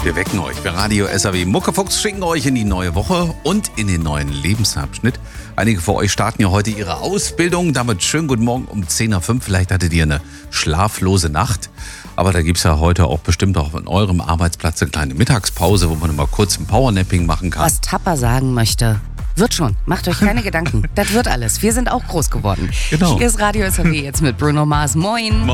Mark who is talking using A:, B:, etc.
A: Wir wecken euch. Wir Radio SAW Muckefuchs schicken euch in die neue Woche und in den neuen Lebensabschnitt. Einige von euch starten ja heute ihre Ausbildung. Damit schönen guten Morgen um 10.05 Uhr. Vielleicht hattet ihr eine schlaflose Nacht. Aber da gibt es ja heute auch bestimmt auch an eurem Arbeitsplatz eine kleine Mittagspause, wo man mal kurz ein Powernapping machen kann.
B: Was Tapper sagen möchte, wird schon. Macht euch keine Gedanken. Das wird alles. Wir sind auch groß geworden.
A: Genau.
B: Hier ist Radio SAW jetzt mit Bruno Mars. Moin.